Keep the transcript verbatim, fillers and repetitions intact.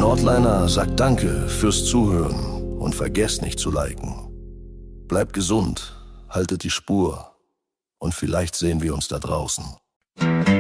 Nordliner sagt Danke fürs Zuhören und vergesst nicht zu liken. Bleibt gesund, haltet die Spur und vielleicht sehen wir uns da draußen.